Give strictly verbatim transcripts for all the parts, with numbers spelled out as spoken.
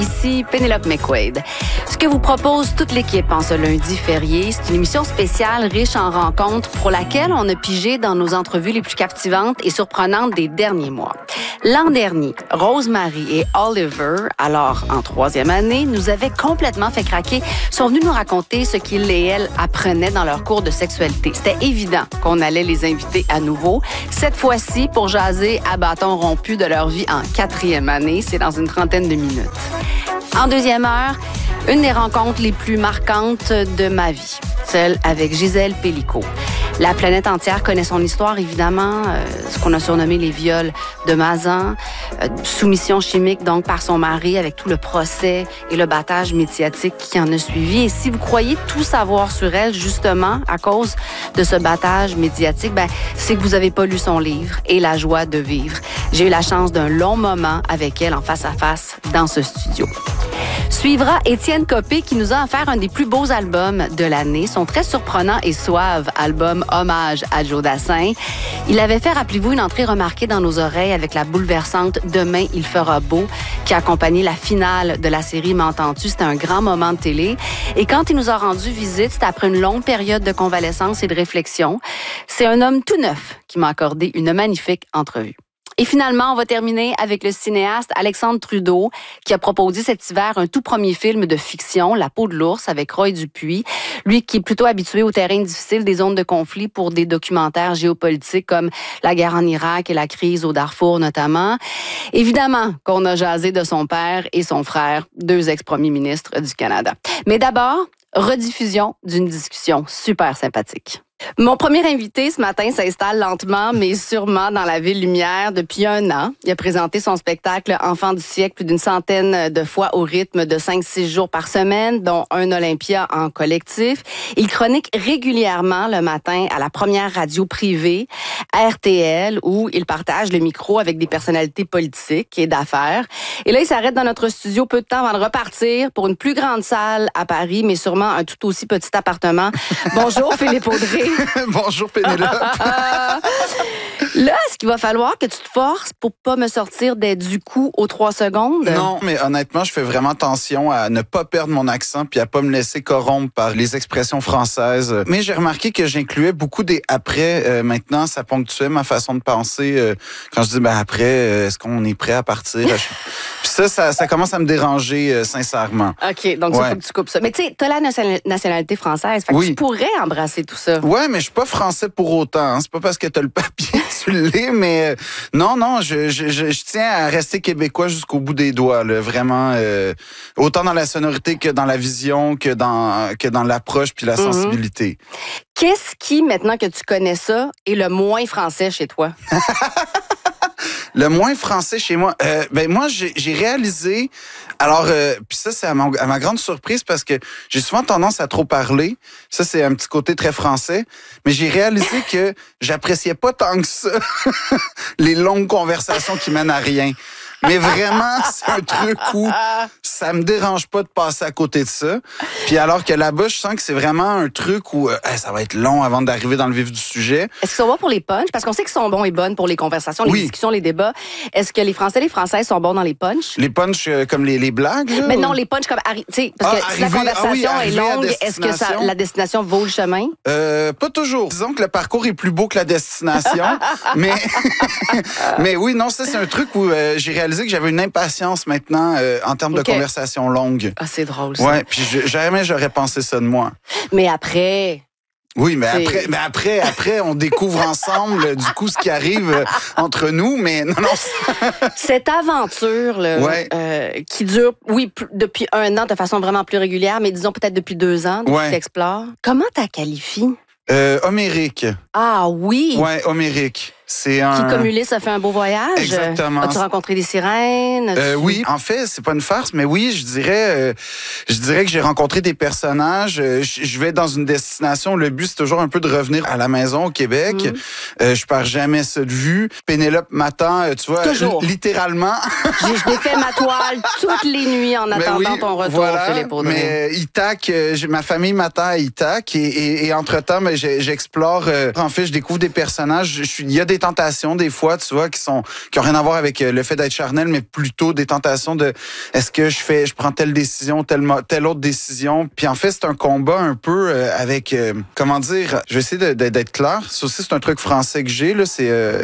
ici Pénélope McQuaid. Ce que vous propose toute l'équipe en ce lundi férié, c'est une émission spéciale riche en rencontres pour laquelle on a pigé dans nos entrevues les plus captivantes et surprenantes des derniers mois. L'an dernier, Rosemary et Oliver, alors en troisième année, nous avaient complètement fait craquer, sont venus nous raconter ce qu'ils et elles apprenaient dans leur cours de sexualité. C'était évident qu'on allait les inviter à nouveau, cette fois-ci pour jaser à bâton rompu de leur vie en quatrième année. C'est dans une trentaine de minutes. En deuxième heure, une des rencontres les plus marquantes de ma vie, celle avec Gisèle Pelicot. La planète entière connaît son histoire, évidemment, euh, ce qu'on a surnommé les viols de Mazan, euh, soumission chimique donc par son mari avec tout le procès et le battage médiatique qui en a suivi. Et si vous croyez tout savoir sur elle, justement, à cause de ce battage médiatique, ben, c'est que vous avez pas lu son livre et La joie de vivre. J'ai eu la chance d'un long moment avec elle en face à face dans ce studio. Suivra Étienne Copé qui nous a offert un des plus beaux albums de l'année, son très surprenant et suave album Hommage à Joe Dassin. Il avait fait, rappelez-vous, une entrée remarquée dans nos oreilles avec la bouleversante Demain il fera beau qui a accompagné la finale de la série M'entends-tu. C'était un grand moment de télé. Et quand il nous a rendu visite, c'était après une longue période de convalescence et de réflexion. C'est un homme tout neuf qui m'a accordé une magnifique entrevue. Et finalement, on va terminer avec le cinéaste Alexandre Trudeau, qui a proposé cet hiver un tout premier film de fiction, La peau de l'ours, avec Roy Dupuis. Lui qui est plutôt habitué au terrain difficile des zones de conflit pour des documentaires géopolitiques comme la guerre en Irak et la crise au Darfour notamment. Évidemment qu'on a jasé de son père et son frère, deux ex-premiers ministres du Canada. Mais d'abord, rediffusion d'une discussion super sympathique. Mon premier invité ce matin s'installe lentement, mais sûrement dans la Ville Lumière depuis un an. Il a présenté son spectacle Enfants du siècle plus d'une centaine de fois au rythme de cinq six jours par semaine, dont un Olympia en collectif. Il chronique régulièrement le matin à la première radio privée, R T L, où il partage le micro avec des personnalités politiques et d'affaires. Et là, il s'arrête dans notre studio peu de temps avant de repartir pour une plus grande salle à Paris, mais sûrement un tout aussi petit appartement. Bonjour, Philippe Audrey. Bonjour Pénélope. Là, est-ce qu'il va falloir que tu te forces pour pas me sortir des du coup aux trois secondes? Non, mais honnêtement, je fais vraiment attention à ne pas perdre mon accent puis à pas me laisser corrompre par les expressions françaises. Mais j'ai remarqué que j'incluais beaucoup des après. Euh, maintenant, ça ponctuait ma façon de penser. Euh, quand je dis ben après, euh, est-ce qu'on est prêt à partir? Puis ça, ça, ça commence à me déranger euh, sincèrement. OK, donc il ouais. faut que tu coupes ça. Mais tu sais, t'as la nationalité française, fait que oui. tu pourrais embrasser tout ça. Ouais, mais je suis pas français pour autant. Hein. C'est pas parce que t'as le papier tu l'es, mais euh, non, non, je, je, je, je tiens à rester québécois jusqu'au bout des doigts, là, vraiment, euh, autant dans la sonorité que dans la vision, que dans que dans l'approche puis la mm-hmm. sensibilité. Qu'est-ce qui, maintenant que tu connais ça, est le moins français chez toi? Le moins français chez moi, euh, ben moi j'ai, j'ai réalisé, alors euh, puis ça c'est à, mon, à ma grande surprise parce que j'ai souvent tendance à trop parler, ça c'est un petit côté très français, mais j'ai réalisé que j'appréciais pas tant que ça les longues conversations qui mènent à rien. Mais vraiment, c'est un truc où ça me dérange pas de passer à côté de ça. Puis alors que là-bas, je sens que c'est vraiment un truc où euh, ça va être long avant d'arriver dans le vif du sujet. Est-ce qu'ils sont bons pour les punchs? Parce qu'on sait qu'ils sont bons et bonnes pour les conversations, les oui. discussions, les débats. Est-ce que les Français et les Françaises sont bons dans les punchs? Les punchs euh, comme les, les blagues? Là, Mais ou... non, les punchs comme... Tu sais, parce ah, que arriver, si la conversation ah oui, est longue, est-ce que ça, la destination vaut le chemin? Euh, pas toujours. Disons que le parcours est plus beau que la destination. mais, mais oui, non, ça c'est un truc où euh, j'ai réalisé que j'avais une impatience maintenant euh, en termes okay. de conversation longue. Ah, c'est drôle, ça. Ouais, puis je, jamais j'aurais pensé ça de moi. Mais après... Oui, mais c'est... après, mais après, après, on découvre ensemble, du coup, ce qui arrive entre nous, mais non, non. Cette aventure, là, ouais. euh, qui dure, oui, p- depuis un an de façon vraiment plus régulière, mais disons peut-être depuis deux ans, depuis ouais. que tu explores. Comment tu la qualifies? Euh, homérique. Ah oui? Ouais, homérique. C'est un... Qui, comme Ulysse, a fait un beau voyage. Exactement. As-tu rencontré des sirènes? Euh, oui, en fait, c'est pas une farce, mais oui, je dirais, euh, je dirais que j'ai rencontré des personnages. Euh, je, je vais dans une destination. Le but, c'est toujours un peu de revenir à la maison au Québec. Mm. Euh, je perds jamais ça de vue. Pénélope m'attend, euh, tu vois, toujours. L- littéralement. J'ai, je défais ma toile toutes les nuits en attendant oui, ton retour, voilà, Philippe Audrey. Mais Ithac, euh, ma famille m'attend à Ithac et, et, et entre-temps, ben, j'explore. Euh, en fait, je découvre des personnages. Je suis, il y a des des tentations des fois, tu vois, qui sont qui ont rien à voir avec le fait d'être charnel, mais plutôt des tentations de est-ce que je fais, je prends telle décision, telle telle autre décision. Puis en fait, c'est un combat un peu euh, avec euh, comment dire, je vais essayer de, de, d'être clair. Ça aussi, c'est un truc français que j'ai là, c'est euh,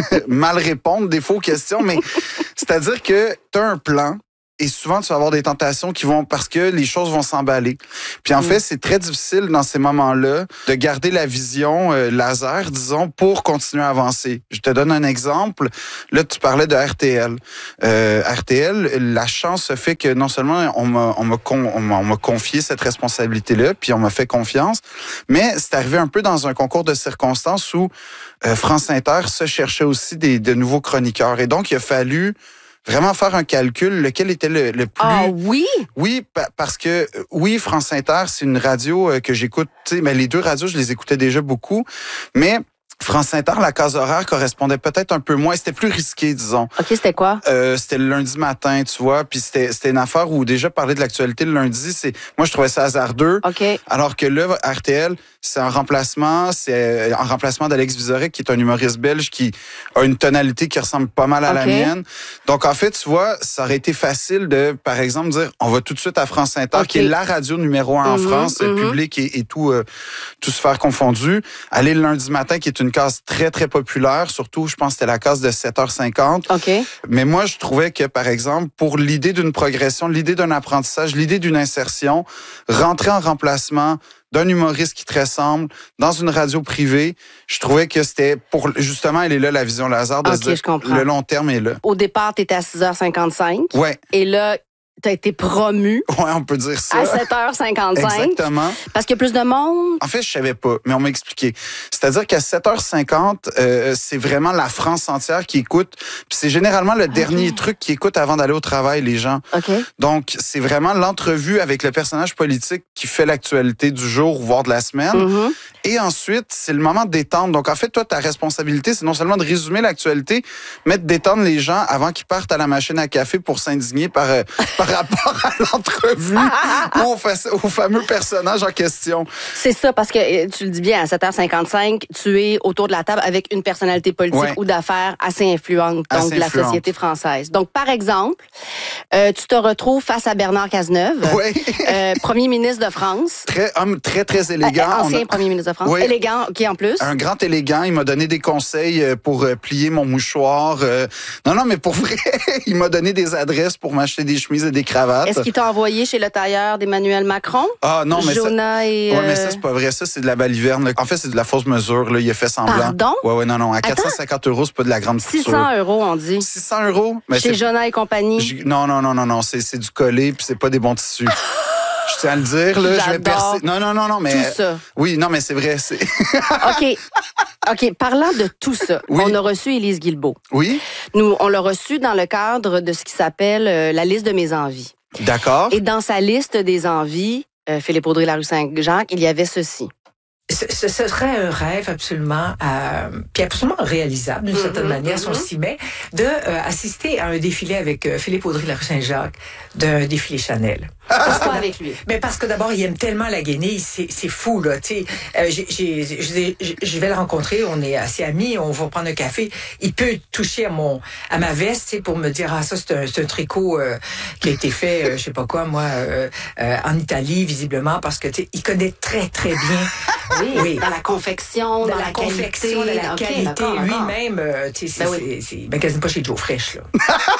mal répondre des faux questions, mais c'est-à-dire que tu as un plan. Et souvent, tu vas avoir des tentations qui vont parce que les choses vont s'emballer. Puis en mmh. fait, c'est très difficile dans ces moments-là de garder la vision euh, laser, disons, pour continuer à avancer. Je te donne un exemple. Là, tu parlais de R T L. Euh, R T L, la chance fait que non seulement on m'a on m'a con, on m'a, on m'a confié cette responsabilité-là, puis on m'a fait confiance, mais c'est arrivé un peu dans un concours de circonstances où euh, France Inter se cherchait aussi des de nouveaux chroniqueurs. Et donc, il a fallu vraiment faire un calcul, lequel était le, le plus... Ah oui? Oui, pa- parce que, oui, France Inter, c'est une radio que j'écoute, tu sais, mais les deux radios, je les écoutais déjà beaucoup, mais France Inter, la case horaire correspondait peut-être un peu moins, c'était plus risqué, disons. OK, c'était quoi? Euh, c'était le lundi matin, tu vois, puis c'était, c'était une affaire où déjà parler de l'actualité le lundi, c'est, moi, je trouvais ça hasardeux. OK. Alors que là, R T L, c'est un remplacement, c'est un remplacement d'Alex Vizorek, qui est un humoriste belge qui a une tonalité qui ressemble pas mal à okay. la mienne. Donc, en fait, tu vois, ça aurait été facile de, par exemple, dire, on va tout de suite à France Inter, okay. qui est la radio numéro un mm-hmm, en France, mm-hmm. public et, et tout, euh, tout sphère confondu. Aller le lundi matin, qui est une case très, très populaire, surtout, je pense que c'était la case de sept heures cinquante. OK. Mais moi, je trouvais que, par exemple, pour l'idée d'une progression, l'idée d'un apprentissage, l'idée d'une insertion, rentrer en remplacement d'un humoriste qui te ressemble dans une radio privée, je trouvais que c'était pour, justement, elle est là, la vision laser, de okay, se dire, je comprends. Le long terme est là. Au départ, tu étais à six heures cinquante-cinq. Ouais. Et là, tu as été promu. Ouais, on peut dire ça. À sept heures cinquante-cinq. Exactement. Parce qu'il y a plus de monde. En fait, je savais pas, mais on m'a expliqué. C'est-à-dire qu'à sept heures cinquante, euh, c'est vraiment la France entière qui écoute. Puis c'est généralement le okay. dernier truc qu'ils écoutent avant d'aller au travail, les gens. OK. Donc, c'est vraiment l'entrevue avec le personnage politique qui fait l'actualité du jour, voire de la semaine. Mm-hmm. Et ensuite, c'est le moment de détendre. Donc, en fait, toi, ta responsabilité, c'est non seulement de résumer l'actualité, mais de détendre les gens avant qu'ils partent à la machine à café pour s'indigner par, euh, par rapport à l'entrevue ou au, fa- au fameux personnage en question. C'est ça, parce que tu le dis bien, à sept heures cinquante-cinq, tu es autour de la table avec une personnalité politique ouais. ou d'affaires assez influente, donc assez de la influente. société française. Donc, par exemple, euh, tu te retrouves face à Bernard Cazeneuve, ouais. euh, premier ministre de France. Très, homme très, très élégant. Euh, ancien a... premier ministre de France. Oui. Élégant, OK, en plus. Un grand élégant. Il m'a donné des conseils pour plier mon mouchoir. Non, non, mais pour vrai, il m'a donné des adresses pour m'acheter des chemises et des cravates. Est-ce qu'il t'a envoyé chez le tailleur d'Emmanuel Macron? Ah non, mais Jonah ça... et... Ouais, mais ça, c'est pas vrai. Ça, c'est de la baliverne. Là. En fait, c'est de la fausse mesure. Là. Il a fait semblant. Pardon? Ouais, ouais, non, non. À quatre cent cinquante euros, c'est pas de la grande couture. six cents euros, on dit. six cents euros? Mais chez Jonah et compagnie? J... Non, non, non, non, non. C'est, c'est du collé, puis c'est pas des bons tissus. Je tiens à le dire, là. Je vais percer. Non, non, non, non, mais. Tout ça. Oui, non, mais c'est vrai. C'est... OK. OK. Parlant de tout ça, oui. on a reçu Élise Guilbeault. Oui. Nous, on l'a reçue dans le cadre de ce qui s'appelle euh, la liste de mes envies. D'accord. Et dans sa liste des envies, euh, Philippe Audrey, la rue Saint-Jacques, il y avait ceci. Ce, ce serait un rêve absolument, euh, puis absolument réalisable d'une mm-hmm, certaine manière, mm-hmm. si on s'y met, de euh, assister à un défilé avec euh, Philippe Audrey, la rue Saint-Jacques, d'un défilé Chanel. Pourquoi avec lui? Mais parce que d'abord, il aime tellement la guenille, c'est, c'est fou, là, tu sais. Euh, j'ai, j'ai, j'ai, je vais le rencontrer, on est assez amis, on va prendre un café. Il peut toucher à mon, à ma veste, tu sais, pour me dire, ah, ça, c'est un, c'est un tricot euh, qui a été fait, euh, je sais pas quoi, moi, euh, euh, en Italie, visiblement, parce que, tu sais, il connaît très, très bien. Oui, oui, dans la confection, dans, dans la, la confection, qualité, dans la okay, qualité. D'accord, lui-même, d'accord. Euh, tu sais, c'est, ben oui. c'est, c'est, magasine pas chez Joe Fresh, là.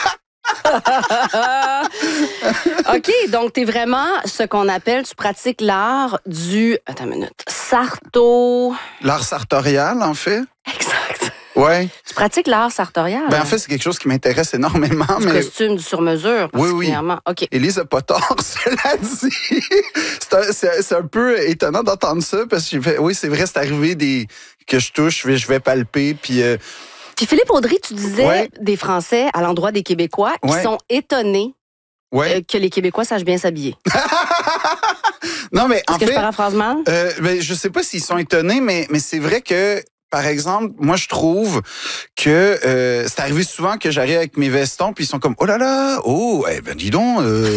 OK, donc tu es vraiment ce qu'on appelle, tu pratiques l'art du... Attends une minute. Sarto... L'art sartorial, en fait. Exact. Ouais. Tu pratiques l'art sartorial? Ben, en fait, c'est quelque chose qui m'intéresse énormément. Du mais... costume, du sur-mesure, particulièrement. Oui, oui. OK. Élise n'a pas tort, cela dit. c'est, un, c'est, c'est un peu étonnant d'entendre ça, parce que j'ai fait, oui, c'est vrai, c'est arrivé des, que je touche, je vais, je vais palper, puis... Euh... Puis Philippe Audrey, tu disais ouais. des Français à l'endroit des Québécois qui ouais. sont étonnés ouais. euh, que les Québécois sachent bien s'habiller. Non, mais Est-ce en que fait... je paraphrase mal? Euh, ben, je sais pas s'ils sont étonnés, mais, mais c'est vrai que... Par exemple, moi, je trouve que euh, c'est arrivé souvent que j'arrive avec mes vestons, puis ils sont comme « Oh là là! Oh, eh ben dis donc! Euh... »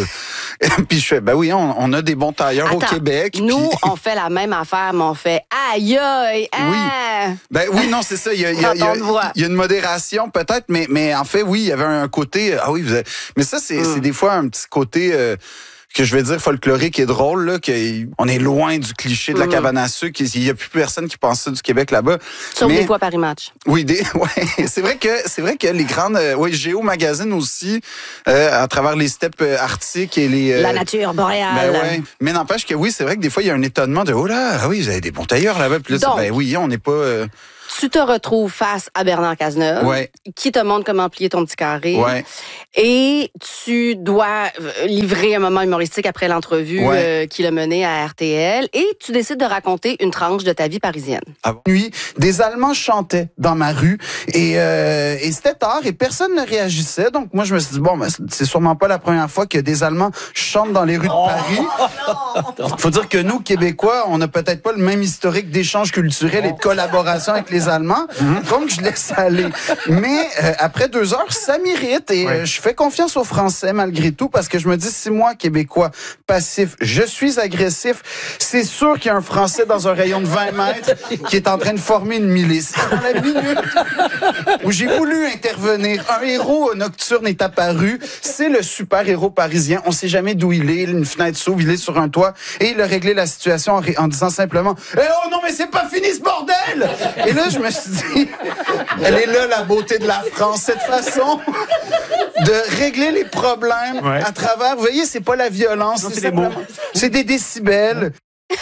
Puis je fais, ben oui, on, on a des bons tailleurs Attends, au Québec. Nous, puis... on fait la même affaire, mais on fait aïe aïe, hein? Oui. Ben oui, non, c'est ça. Il y a, il y a, il y a, il y a une modération peut-être, mais, mais en fait, oui, il y avait un côté. Ah oui, vous avez... Mais ça, c'est, mm. c'est des fois un petit côté. Euh, que je vais dire folklorique et drôle, là, qu'on est loin du cliché de la cabane à sucre. Il n'y a plus personne qui pense ça du Québec là-bas. Sauf mais, des fois Paris Match. Oui, des, ouais, c'est vrai que c'est vrai que les grandes, euh, oui, Géo Magazine aussi, euh, à travers les steppes arctiques et les. Euh, la nature boréale. Ben ouais. Mais n'empêche que oui, c'est vrai que des fois il y a un étonnement de oh là, ah oui, vous avez des bons tailleurs là-bas. Puis là, Donc, ben oui, on n'est pas. Euh, tu te retrouves face à Bernard Cazeneuve, ouais. qui te montre comment plier ton petit carré. Ouais. Et tu dois livrer un moment humoristique après l'entrevue ouais. euh, qu'il a menée à R T L. Et tu décides de raconter une tranche de ta vie parisienne. Ah bon? Nuit, des Allemands chantaient dans ma rue et, euh, et c'était tard et personne ne réagissait. Donc moi, je me suis dit, bon, ben, c'est sûrement pas la première fois que des Allemands chantent dans les rues de Paris. Oh, faut dire que nous, Québécois, on n'a peut-être pas le même historique d'échange culturel et de collaboration avec les Allemands. Mm-hmm. Donc, je laisse aller. Mais euh, après deux heures, ça m'irrite et ouais. euh, je fais confiance aux Français malgré tout parce que je me dis, si moi, Québécois, passif, je suis agressif, c'est sûr qu'il y a un Français dans un rayon de vingt mètres qui est en train de former une milice. Dans la minute où j'ai voulu intervenir, un héros nocturne est apparu. C'est le super-héros parisien. On sait jamais d'où il est. Une fenêtre s'ouvre, il est sur un toit et il a réglé la situation en, en disant simplement « Eh oh non, mais c'est pas fini ce bordel! » Et là, je me suis dit, elle est là la beauté de la France, cette façon de régler les problèmes ouais. à travers. Vous voyez, c'est pas la violence, non, c'est, c'est, des c'est des décibels.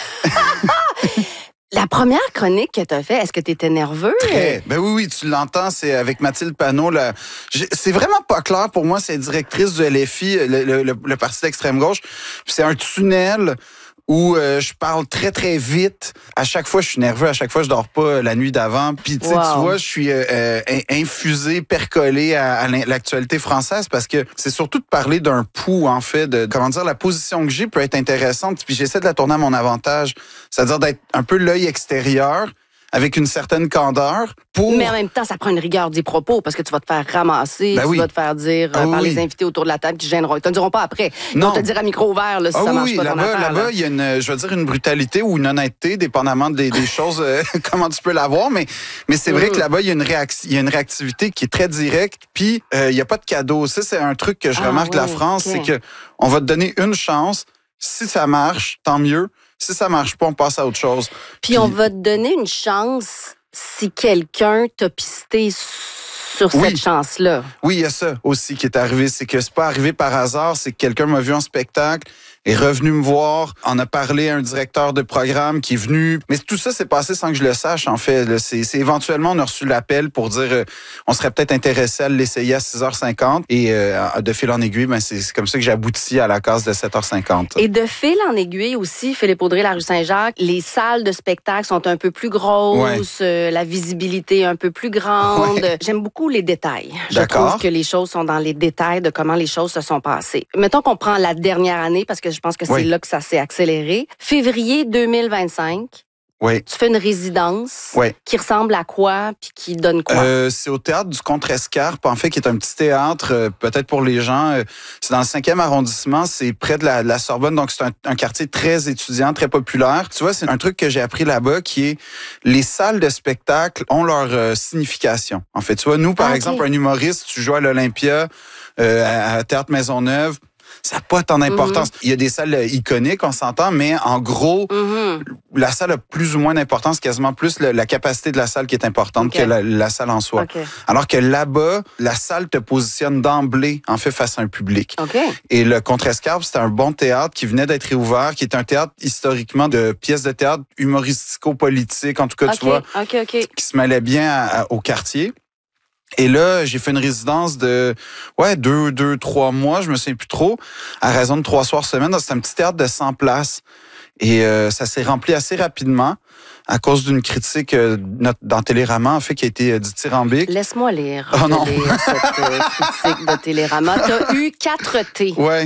La première chronique que tu as faite, est-ce que tu étais nerveux? Très. Ben oui, oui, tu l'entends, c'est avec Mathilde Panot. Là. C'est vraiment pas clair pour moi, c'est directrice du L F I, le, le, le, le parti d'extrême gauche. C'est un tunnel où euh, je parle très, très vite. À chaque fois, je suis nerveux. À chaque fois, je dors pas la nuit d'avant. Puis, wow. tu vois, je suis euh, infusé, percolé à, à l'actualité française parce que c'est surtout de parler d'un pouls, en fait, de, comment dire, la position que j'ai peut être intéressante. Puis, j'essaie de la tourner à mon avantage. C'est-à-dire d'être un peu l'œil extérieur avec une certaine candeur. Pour... Mais en même temps, ça prend une rigueur des propos parce que tu vas te faire ramasser, ben tu oui. vas te faire dire ah, par oui. les invités autour de la table qui gêneront. Ils te diront pas après. Non. Ils vont te dire à micro ouvert là, si ah, ça marche oui, pas ton là-bas, affaire. Là-bas, là. il y a une, je veux dire, une brutalité ou une honnêteté, dépendamment des, des choses, euh, comment tu peux l'avoir. Mais, mais c'est vrai mmh. que là-bas, il y a une réac- il y a une réactivité qui est très directe. Puis, euh, il y a pas de cadeau. Ça, c'est un truc que je ah, remarque oui, de la France, okay. c'est que on va te donner une chance. Si ça marche, tant mieux. Si ça marche pas, on passe à autre chose. Puis, Puis on va te donner une chance si quelqu'un t'a pisté sur oui. cette chance-là. Oui, il y a ça aussi qui est arrivé. C'est que c'est pas arrivé par hasard, c'est que quelqu'un m'a vu en spectacle, est revenu me voir, en a parlé à un directeur de programme qui est venu. Mais tout ça s'est passé sans que je le sache, en fait. C'est, c'est éventuellement, on a reçu l'appel pour dire euh, on serait peut-être intéressé à l'essayer à six heures cinquante. Et euh, de fil en aiguille, ben, c'est, c'est comme ça que j'ai abouti à la case de sept heures cinquante. Et de fil en aiguille aussi, Philippe Audrey, la rue Saint-Jacques, les salles de spectacle sont un peu plus grosses, ouais. euh, la visibilité un peu plus grande. Ouais. J'aime beaucoup les détails. Je D'accord. trouve que les choses sont dans les détails de comment les choses se sont passées. Mettons qu'on prend la dernière année, parce que je pense que c'est oui. là que ça s'est accéléré. Février deux mille vingt-cinq. Oui. Tu fais une résidence oui. qui ressemble à quoi puis qui donne quoi? Euh, c'est au théâtre du Contrescarpe, en fait, qui est un petit théâtre, euh, peut-être pour les gens. Euh, c'est dans le cinquième arrondissement, c'est près de la, de la Sorbonne, donc c'est un, un quartier très étudiant, très populaire. Tu vois, c'est un truc que j'ai appris là-bas qui est les salles de spectacle ont leur euh, signification. En fait, tu vois, nous, par ah, okay. exemple, un humoriste, tu joues à l'Olympia, euh, à, à Théâtre Maisonneuve, ça n'a pas tant d'importance. Mm-hmm. Il y a des salles iconiques, on s'entend, mais en gros, mm-hmm. la salle a plus ou moins d'importance, quasiment plus le, la capacité de la salle qui est importante okay. que la, la salle en soi. Okay. Alors que là-bas, la salle te positionne d'emblée, en fait, face à un public. Okay. Et le Contrescarpe, c'était un bon théâtre qui venait d'être réouvert, qui est un théâtre historiquement de pièces de théâtre humoristico-politiques, en tout cas, okay. tu vois, okay, okay. qui se mêlait bien à, à, au quartier. Et là, j'ai fait une résidence de ouais deux, deux, trois mois, je me souviens plus trop, à raison de trois soirs semaine. C'est un petit théâtre de cent places. Et euh, ça s'est rempli assez rapidement à cause d'une critique euh, dans Télérama, en fait, qui a été euh, dithyrambique. Laisse-moi lire, oh, non. lire cette euh, critique de Télérama. Tu as eu quatre T. Ouais.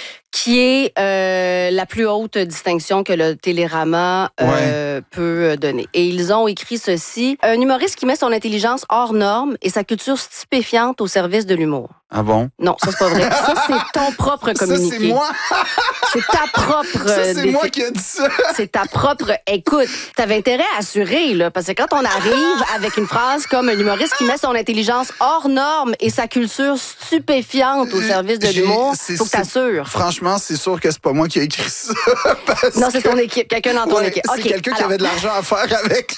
Qui est euh, la plus haute distinction que le Télérama euh, ouais. peut donner. Et ils ont écrit ceci. Un humoriste qui met son intelligence hors norme et sa culture stupéfiante au service de l'humour. Ah bon? Non, ça, c'est pas vrai. Ça, c'est ton propre communiqué. Ça, c'est moi. C'est ta propre... Ça, c'est défi... moi qui ai dit ça. C'est ta propre... Écoute, t'avais intérêt à assurer, là, parce que quand on arrive avec une phrase comme un humoriste qui met son intelligence hors norme et sa culture stupéfiante au service de J'ai- l'humour, c'est- faut que c'est- t'assures. Franchement, c'est sûr que c'est pas moi qui ai écrit ça. parce Non, c'est que- ton équipe, quelqu'un dans ton Ouais, équipe. c'est OK, quelqu'un qui alors- avait de l'argent à faire avec.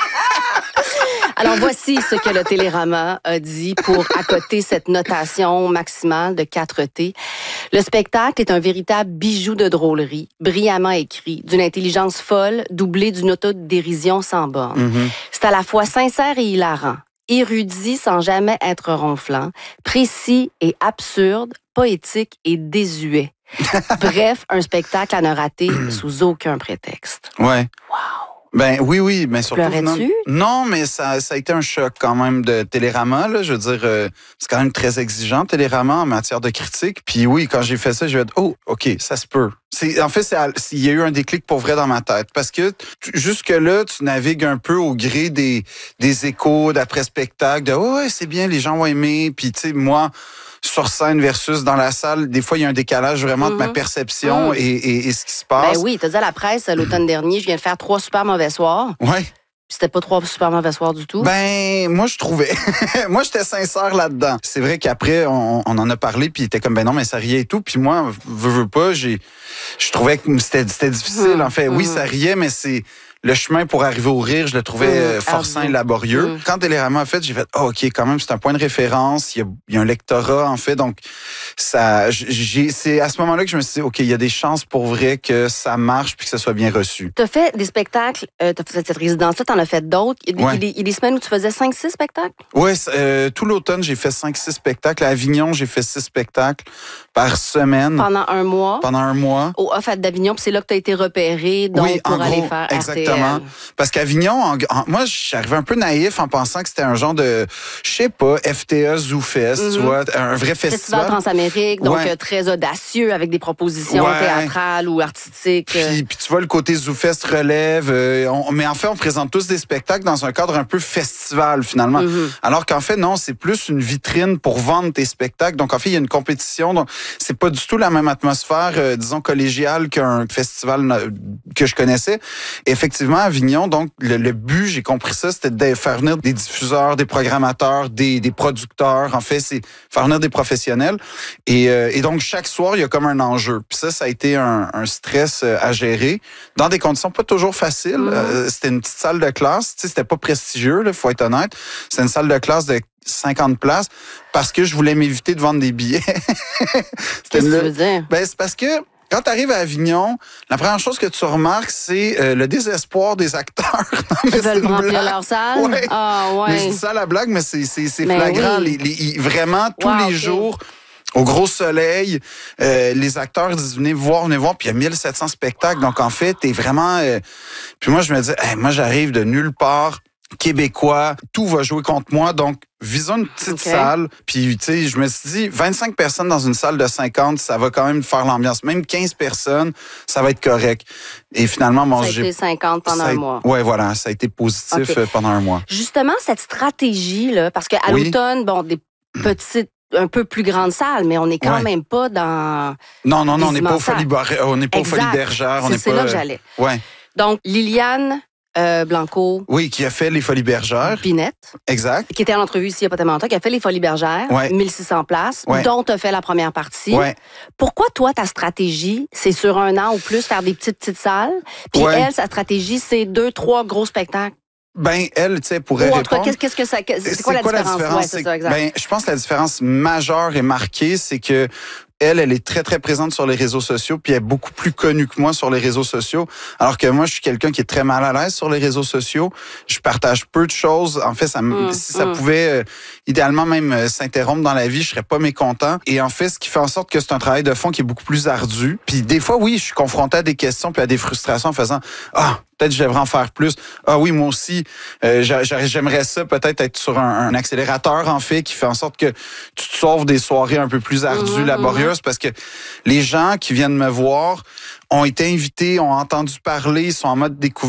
Alors, voici ce que le Télérama a dit pour accoter cette notation maximale de quatre T. Le spectacle est un véritable bijou de drôlerie, brillamment écrit, d'une intelligence folle, doublée d'une autodérision sans borne. Mm-hmm. C'est à la fois sincère et hilarant, érudit sans jamais être ronflant, précis et absurde, poétique et désuet. Bref, un spectacle à ne rater sous aucun prétexte. Ouais. Wow! Ben oui, oui, mais surtout... Pleurais-tu? Non, non, mais ça, ça a été un choc quand même de Télérama. Là, je veux dire, euh, c'est quand même très exigeant, Télérama, en matière de critique. Puis oui, quand j'ai fait ça, j'ai dit, oh, OK, ça se peut. C'est, en fait, c'est, il y a eu un déclic pour vrai dans ma tête. Parce que tu- jusque-là, tu navigues un peu au gré des, des échos d'après-spectacle, de, oh, ouais, c'est bien, les gens vont aimer. Puis, tu sais, moi... sur scène versus dans la salle, des fois, il y a un décalage vraiment de ma Mhm. perception Mhm. et, et, et ce qui se passe. Ben oui, t'as dit à la presse l'automne dernier, je viens de faire trois super mauvais soirs. Ouais. Puis c'était pas trois super mauvais soirs du tout. Ben, moi, je trouvais. moi, j'étais sincère là-dedans. C'est vrai qu'après, on, on en a parlé, puis il était comme, ben non, mais ça riait et tout. Puis moi, veux, veux pas, j'ai, je trouvais que c'était, c'était difficile. Mmh, en fait, oui, mmh. ça riait, mais c'est... Le chemin pour arriver au rire, je le trouvais euh, forçant ardu. et laborieux. Mm. Quand Télérama a fait, j'ai fait, oh, OK, quand même, c'est un point de référence. Il y a, il y a un lectorat, en fait. Donc, ça, j'ai, c'est à ce moment-là que je me suis dit, OK, il y a des chances pour vrai que ça marche puis que ça soit bien reçu. T'as fait des spectacles, euh, t'as fait cette résidence-là, t'en as fait d'autres. Il y a des, Ouais. il y a des- il y a des semaines où tu faisais cinq, six spectacles? Oui, euh, tout l'automne, j'ai fait cinq six spectacles. À Avignon, j'ai fait six spectacles par semaine Pendant un mois. pendant un mois. Au Off d'Avignon, puis c'est là que t'as été repéré, donc Oui, pour en aller gros, faire exactement. R T L. Parce qu'Avignon, en- en- moi, j'arrivais un peu naïf en pensant que c'était un genre de, je sais pas, F T E, ZooFest, Mhm. tu vois, un vrai Festival festival. Transamérique, donc Ouais. euh, très audacieux avec des propositions Ouais. théâtrales ou artistiques. euh. Puis, puis tu vois, le côté ZooFest relève. euh, on- mais en fait, on présente tous des spectacles dans un cadre un peu festival, finalement. Mhm. Alors qu'en fait, non, c'est plus une vitrine pour vendre tes spectacles. Donc, en fait, il y a une compétition. Donc, c'est pas du tout la même atmosphère, euh, disons, collégiale qu'un festival euh, que je connaissais. Et effectivement, à Avignon, donc, le, le but, j'ai compris ça, c'était de faire venir des diffuseurs, des programmateurs, des, des producteurs. En fait, c'est faire venir des professionnels. Et, euh, et donc, chaque soir, il y a comme un enjeu. Puis ça, ça a été un, un stress euh, à gérer dans des conditions pas toujours faciles. Mhm. Euh, c'était une petite salle de classe. Tu sais, c'était pas prestigieux, il faut être honnête. C'était une salle de classe de cinquante places parce que je voulais m'éviter de vendre des billets. C'était Qu'est-ce que le- tu veux dire? Ben, c'est parce que quand tu arrives à Avignon, la première chose que tu remarques, c'est euh, le désespoir des acteurs. Non, mais Ils c'est veulent une remplir blague. leur salle? Ouais. Ah, Mais je ouais. dis ça à la blague, mais c'est, c'est, c'est Ben flagrant. oui. Les, les- ils- vraiment, tous Wow, les ok. jours, au gros soleil, euh, les acteurs disent venez voir, venez voir, puis il y a mille sept cents spectacles. Donc, en fait, t'es vraiment... euh, Puis moi, je me dis, hey, moi, j'arrive de nulle part, québécois, tout va jouer contre moi, donc visons une petite Ok. salle. Puis, tu sais, je me suis dit, vingt-cinq personnes dans une salle de cinquante, ça va quand même faire l'ambiance. Même quinze personnes, ça va être correct. Et finalement, bon, Ça a j'ai... été cinquante pendant ça a- un mois. Ouais, voilà, ça a été positif Ok. euh, pendant un mois. Justement, cette stratégie-là, parce qu'à Oui. l'automne, bon, des petites, un peu plus grandes salles, mais on n'est quand Ouais. même pas dans... Non, non, non, on Des n'est pas au immenses salles. Folie Bar- on n'est pas au Exact. Folie Bergère, on C'est n'est c'est pas. là que j'allais. Ouais. Donc, Liliane euh, Blanco, Oui, qui a fait les Folies Bergères. Binette, Exact. qui était en entrevue ici il n'y a pas tellement longtemps, qui a fait les Folies Bergères, Ouais. mille six cents places, Ouais. dont tu as fait la première partie. Ouais. Pourquoi, toi, ta stratégie, c'est sur un an ou plus faire des petites, petites salles, puis Ouais. elle, sa stratégie, c'est deux, trois gros spectacles? Ben, elle, tu sais, pourrait Ou en tout cas, répondre. qu'est-ce qu'est-ce que ça... C'est quoi la différence? Ouais, c'est C'est ça, que, exact. ben, je pense que la différence majeure et marquée, c'est que elle, elle est très, très présente sur les réseaux sociaux, puis elle est beaucoup plus connue que moi sur les réseaux sociaux, alors que moi, je suis quelqu'un qui est très mal à l'aise sur les réseaux sociaux. Je partage peu de choses. En fait, ça, me- Mm, si ça mm. pouvait, euh, idéalement même, euh, s'interrompre dans la vie, je serais pas mécontent. Et en fait, ce qui fait en sorte que c'est un travail de fond qui est beaucoup plus ardu. Puis des fois, oui, je suis confronté à des questions puis à des frustrations en faisant « Ah, peut-être que je devrais en faire plus. Ah oui, moi aussi, euh, j'a- j'a- j'aimerais ça peut-être être sur un, un accélérateur, en fait, qui fait en sorte que tu te sauves des soirées un peu plus ardues, Mhm, laborieuses, parce que les gens qui viennent me voir ont été invités, ont entendu parler, sont en mode découverte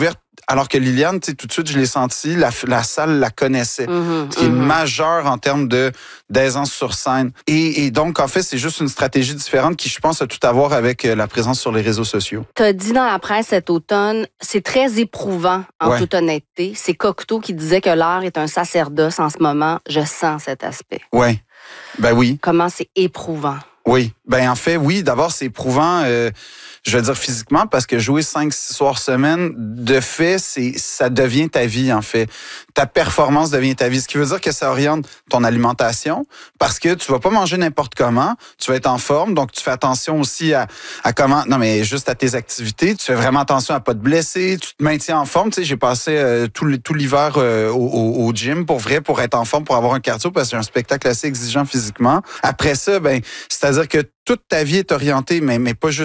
alors que Liliane, tu sais, tout de suite, je l'ai senti, la, la salle la connaissait, Mm-hmm, ce qui est mm-hmm. majeur en termes de d'aisance sur scène. Et, et donc, en fait, c'est juste une stratégie différente qui, je pense, a tout à voir avec la présence sur les réseaux sociaux. Tu as dit dans la presse cet automne, c'est très éprouvant, en Ouais. toute honnêteté. C'est Cocteau qui disait que l'art est un sacerdoce en ce moment. Je sens cet aspect. Oui, ben oui. Comment c'est éprouvant. Oui, ben en fait, oui. D'abord, c'est éprouvant, euh, je veux dire physiquement, parce que jouer cinq, six soirs semaine, de fait, c'est ça devient ta vie, en fait. Ta performance devient ta vie. Ce qui veut dire que ça oriente ton alimentation, parce que tu vas pas manger n'importe comment, tu vas être en forme, donc tu fais attention aussi à, à comment, non mais juste à tes activités, tu fais vraiment attention à pas te blesser, tu te maintiens en forme. Tu sais, j'ai passé euh, tout, tout l'hiver euh, au, au, au gym, pour vrai, pour être en forme, pour avoir un cardio, parce que c'est un spectacle assez exigeant physiquement. Après ça, ben, c'est-à-dire que toute ta vie est orientée, mais, mais pas juste